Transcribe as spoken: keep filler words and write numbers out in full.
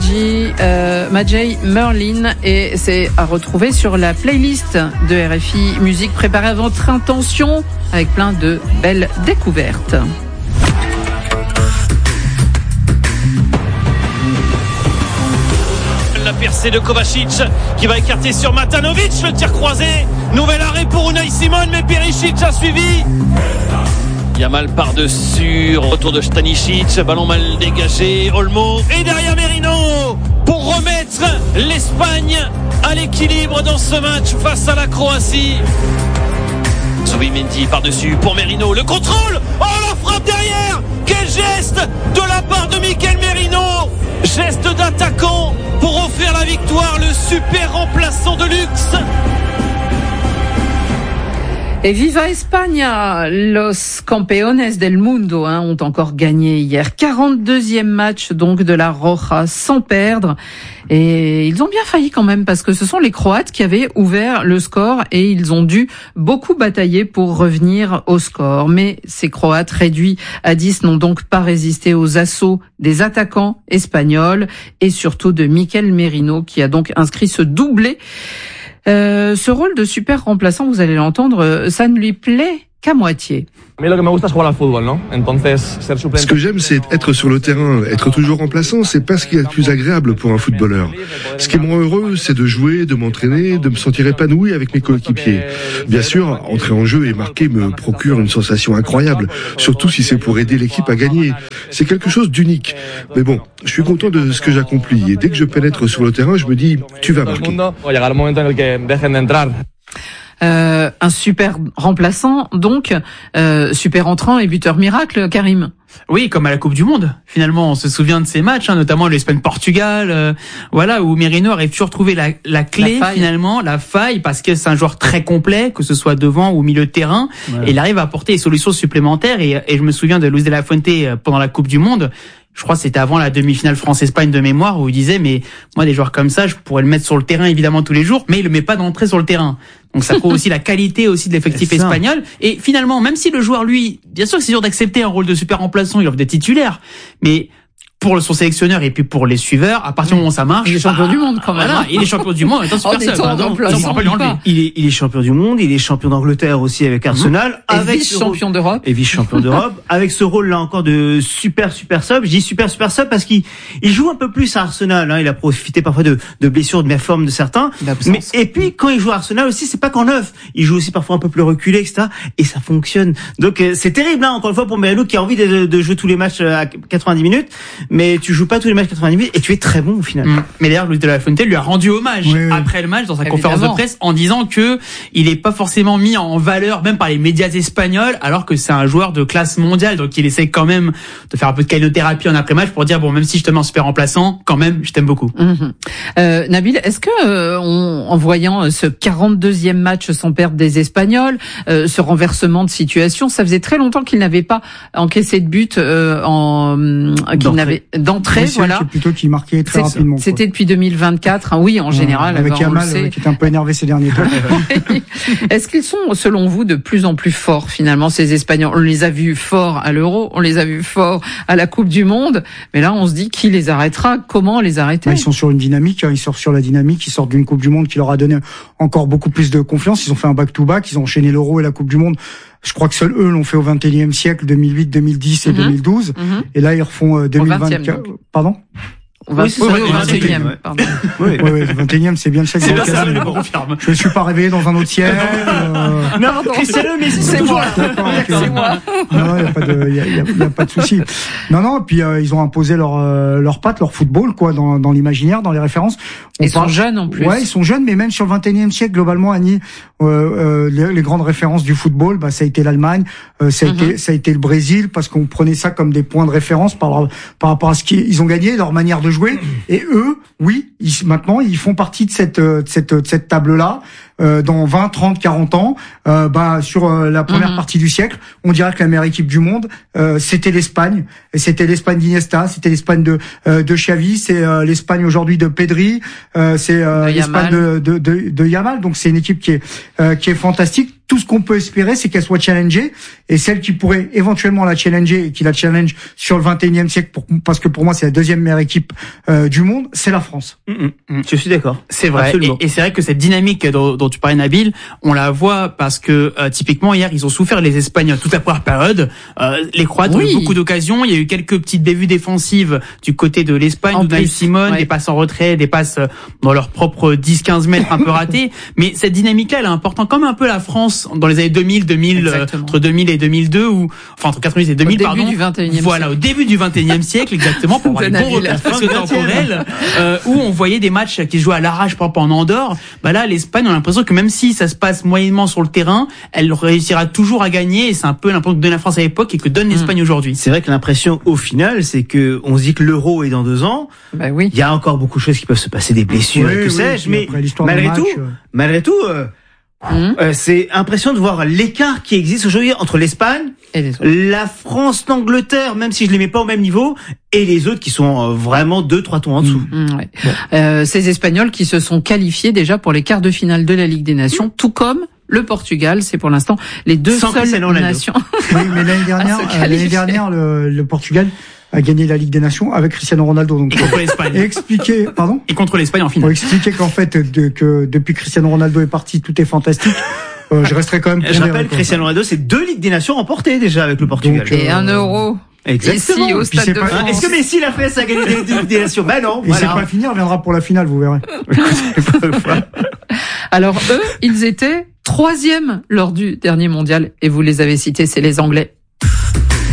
Maji, euh, Majay Merlin, et c'est à retrouver sur la playlist de R F I Musique préparée à votre intention avec plein de belles découvertes. La percée de Kovacic qui va écarter sur Matanovic, le tir croisé, nouvel arrêt pour Unai Simon, mais Perisic a suivi. Yamal par-dessus, retour de Stanisic, ballon mal dégagé, Olmo, et derrière Merino pour remettre l'Espagne à l'équilibre dans ce match face à la Croatie. Zubimendi par-dessus pour Merino, le contrôle, oh la frappe derrière, quel geste de la part de Mikel Merino, geste d'attaquant pour offrir la victoire, le super remplaçant de luxe. Et viva España, los campeones del mundo hein, ont encore gagné hier. quarante-deuxième match donc de la Roja sans perdre. Et ils ont bien failli quand même parce que ce sont les Croates qui avaient ouvert le score et ils ont dû beaucoup batailler pour revenir au score. Mais ces Croates réduits à dix n'ont donc pas résisté aux assauts des attaquants espagnols et surtout de Mikel Merino qui a donc inscrit ce doublé. Euh, ce rôle de super remplaçant, vous allez l'entendre, ça ne lui plaît qu'à moitié. Ce que j'aime, c'est être sur le terrain. Être toujours remplaçant, c'est pas ce qu'il y a de plus agréable pour un footballeur. Ce qui me rend heureux, c'est de jouer, de m'entraîner, de me sentir épanoui avec mes coéquipiers. Bien sûr, entrer en jeu et marquer me procure une sensation incroyable, surtout si c'est pour aider l'équipe à gagner. C'est quelque chose d'unique. Mais bon, je suis content de ce que j'accomplis et dès que je pénètre sur le terrain, je me dis, tu vas marquer. Euh, un super remplaçant, donc euh, super entrant et buteur miracle, Karim. Oui, comme à la Coupe du Monde. Finalement, on se souvient de ces matchs, hein, notamment l'Espagne-Portugal, euh, voilà, où Merino arrive toujours à trouver la, la clé, la finalement, la faille, parce que c'est un joueur très complet, que ce soit devant ou au milieu de terrain, ouais. Et il arrive à apporter des solutions supplémentaires. Et, et je me souviens de Luis de la Fuente pendant la Coupe du Monde. Je crois que c'était avant la demi-finale France-Espagne de mémoire, où il disait, mais moi, des joueurs comme ça, je pourrais le mettre sur le terrain, évidemment, tous les jours, mais il le met pas d'entrée sur le terrain. Donc ça prouve aussi la qualité aussi de l'effectif espagnol. Et finalement, même si le joueur, lui, bien sûr que c'est dur d'accepter un rôle de super remplaçant, il offre des titulaires, mais pour son sélectionneur et puis pour les suiveurs, à partir du moment où ça marche, il est champion bah, du monde quand même. Voilà, il est champion du monde. Attends, super ça, pardon, il, il est, il est champion du monde, il est champion d'Angleterre aussi avec Arsenal, mmh. avec et vice-champion d'Europe. Et vice-champion d'Europe, avec ce rôle là encore de super super sub. Je dis super super sub parce qu'il il joue un peu plus à Arsenal. Hein. Il a profité parfois de, de blessures, de méformes de certains. Mais et puis quand il joue à Arsenal aussi, c'est pas qu'en neuf. Il joue aussi parfois un peu plus reculé, et cetera. Et ça fonctionne. Donc c'est terrible, hein, encore une fois pour Merino qui a envie de, de jouer tous les matchs à quatre-vingt-dix minutes, mais tu joues pas tous les matchs quatre-vingt-dix minutes et tu es très bon au final. Mmh. Mais d'ailleurs, Luis de la Fuente lui a rendu hommage oui, oui. après le match dans sa Évidemment. conférence de presse en disant que il est pas forcément mis en valeur même par les médias espagnols, alors que c'est un joueur de classe mondiale. Donc il essaie quand même de faire un peu de calinothérapie en après-match pour dire bon, même si je te mets en super remplaçant, quand même je t'aime beaucoup. Mmh. Euh, Nabil, est-ce que euh, on, en voyant ce quarante-deuxième match sans perdre des Espagnols, euh, ce renversement de situation, ça faisait très longtemps qu'il n'avait pas encaissé de but euh, en euh, qu'il n'avait d'entrée. Voilà. C'est plutôt qui marquait très c'est, rapidement. C'était depuis deux mille vingt-quatre. Hein, oui, en général. Ouais, avec Yamal, euh, qui est un peu énervé ces derniers temps. Est-ce qu'ils sont, selon vous, de plus en plus forts finalement ces Espagnols? On les a vus forts à l'Euro, on les a vus forts à la Coupe du Monde, mais là on se dit qui les arrêtera? Comment les arrêter? Ils sont sur une dynamique, ils sortent sur la dynamique, ils sortent d'une Coupe du Monde qui leur a donné encore beaucoup plus de confiance. Ils ont fait un back-to-back, ils ont enchaîné l'Euro et la Coupe du Monde. Je crois que seuls eux l'ont fait au vingt et unième siècle, deux mille huit, deux mille dix et mmh. deux mille douze. Mmh. Et là, ils refont euh, deux mille vingt-quatre. Pardon? Oui, c'est oui, ça, vingt et unième. Pardon. Oui, oui, oui, vingt et unième, c'est bien le siècle. C'est bien ça, je le confirme. Je ne suis pas réveillé dans un autre ciel. Euh... Non, Christiano, mais c'est, c'est moi. C'est moi. Non, il n'y a pas de, il y a, y a, y a pas de souci. Non, non, puis euh, ils ont imposé leur, euh, leur patte, leur football, quoi, dans, dans l'imaginaire, dans les références. On ils parle... sont jeunes en plus. Ouais, ils sont jeunes, mais même sur le vingt et unième siècle, globalement, Annie, euh, euh, les, les grandes références du football, bah, ça a été l'Allemagne, euh, ça a mm-hmm. été, ça a été le Brésil, parce qu'on prenait ça comme des points de référence par, par rapport à ce qu'ils ont gagné, leur manière de jouer. Et eux, oui, ils, maintenant, ils font partie de cette, de cette, de cette table-là. Euh, dans vingt, trente, quarante ans, euh, bah, sur euh, la première mmh. partie du siècle, on dirait que la meilleure équipe du monde, euh, c'était l'Espagne. Et c'était l'Espagne d'Iniesta, c'était l'Espagne de, euh, de Xavi, c'est euh, l'Espagne aujourd'hui de Pedri, euh, c'est euh, de l'Espagne de, de, de, de Yamal. Donc c'est une équipe qui est, euh, qui est fantastique. tout ce qu'on peut espérer, c'est qu'elle soit challengée, et celle qui pourrait éventuellement la challenger et qui la challenge sur le vingt et unième siècle, pour, parce que pour moi c'est la deuxième meilleure équipe euh, du monde, c'est la France. Mmh, mmh, je suis d'accord. C'est vrai. Et, et c'est vrai que cette dynamique dont, dont tu parlais, Nabil, on la voit parce que euh, typiquement hier ils ont souffert, les Espagnols, toute la première période. Euh, les Croates oui. ont eu beaucoup d'occasions. Il y a eu quelques petites bévues défensives du côté de l'Espagne, Unai Simon, ouais. des passes en retrait, des passes dans leurs propres dix quinze mètres un peu ratées. Mais cette dynamique-là, elle est importante, comme un peu la France dans les années deux mille, deux mille euh, entre deux mille et deux mille deux, ou enfin entre quatre-vingt-dix et deux mille, au pardon. Début du vingt et unième voilà, siècle. au début du vingt et unième siècle, exactement, pour avoir les bons repères temporels, euh, où on voyait des matchs qui se jouaient à l'arrache, par exemple en Andorre. Bah là, l'Espagne, on a l'impression que même si ça se passe moyennement sur le terrain, elle réussira toujours à gagner, et c'est un peu l'impression que donne la France à l'époque et que donne l'Espagne mmh. aujourd'hui. C'est vrai que l'impression au final, c'est que on se dit que l'Euro est dans deux ans. Bah oui. Il y a encore beaucoup de choses qui peuvent se passer, des blessures, oui, et que oui, sais-je, mais malgré match, tout, euh... malgré tout. Euh... Mmh. Euh, c'est impressionnant de voir l'écart qui existe aujourd'hui entre l'Espagne, et les autres. La France, l'Angleterre, même si je les mets pas au même niveau, et les autres qui sont vraiment deux, trois tours en dessous. Mmh, ouais. Bon. Euh, ces Espagnols qui se sont qualifiés déjà pour les quarts de finale de la Ligue des Nations, mmh. tout comme le Portugal. C'est pour l'instant les deux Sans seules nations. Oui, mais l'année dernière, euh, l'année dernière, le, le Portugal a gagné la Ligue des Nations avec Cristiano Ronaldo. Donc, et contre l'Espagne. Et expliquer, pardon? Et contre l'Espagne en finale. Pour expliquer qu'en fait, de, que depuis que Cristiano Ronaldo est parti, tout est fantastique. Euh, je resterai quand même. Je rappelle, Cristiano Ronaldo, c'est deux Ligues des Nations remportées déjà avec le Portugal. Donc, et euh, un euro. Exactement. Ici, au Stade de France. Est-ce que Messi l'a fait, ça a gagné des Ligues des Nations? Ben non. Et voilà. C'est pas fini, on reviendra pour la finale, vous verrez. Alors eux, ils étaient troisième lors du dernier mondial, et vous les avez cités, c'est les Anglais.